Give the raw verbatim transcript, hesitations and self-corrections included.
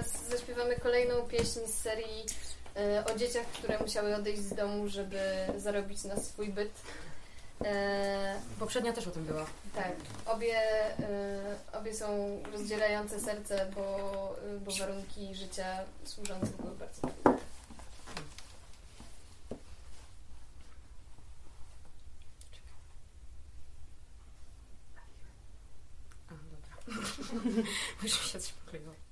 teraz zaśpiewamy kolejną pieśń z serii e, o dzieciach, które musiały odejść z domu, żeby zarobić na swój byt. E, Poprzednia też o tym była. tak, obie, e, obie są rozdzierające serce, bo, bo warunki życia służących były bardzo trudne. A, dobra. Już mi się coś pokryło.